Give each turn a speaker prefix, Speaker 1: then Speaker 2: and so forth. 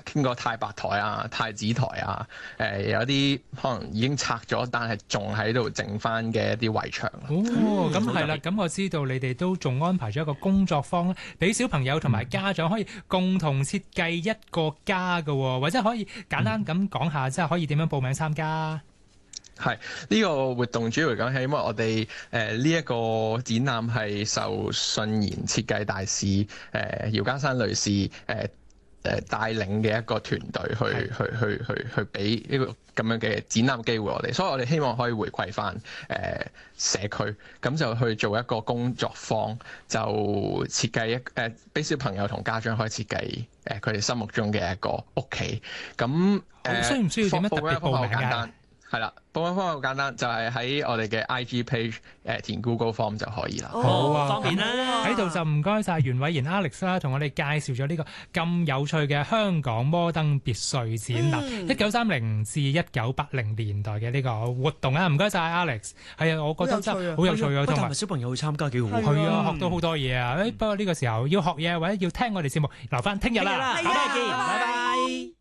Speaker 1: 傾過太白台啊、太子台啊，有啲可能已經拆咗，但係仲喺度剩翻嘅一啲圍牆。
Speaker 2: 哦，咁係啦，咁我知道你哋都仲安排咗一個工作坊，俾小朋友同埋家長可以共同設計一個家㗎，或者可以簡單咁講下，即係可以點樣報名參加？
Speaker 1: 係呢個活動主要嚟講係因為我哋呢一個展覽係受信賢設計大使姚家珊女士帶領嘅一個團隊去俾呢個咁樣嘅展覽機會我哋，所以我哋希望可以回饋翻社區，咁就去做一個工作坊，就設計俾小朋友同家長可以設計佢哋心目中嘅一個屋企。咁
Speaker 2: 需唔需要點樣特別報名㗎？
Speaker 1: 係啦，報名方法好簡單，就係喺我哋嘅 IG page 填 Google Form 就可以啦。
Speaker 2: 好啊，
Speaker 3: 方便啦！
Speaker 2: 喺度就唔該晒袁偉賢 Alex 啦，同我哋介紹咗呢個咁有趣嘅香港摩登別墅展覽，1930至1980年代嘅呢個活動啊！唔該晒 Alex， 係啊，我覺得真係好有趣啊，
Speaker 3: 同埋小朋友去參加幾好，
Speaker 2: 係啊，學到好多嘢啊！不過呢個時候要學嘢或者要聽我哋節目，留翻聽日啦，
Speaker 3: 拜拜見，拜拜。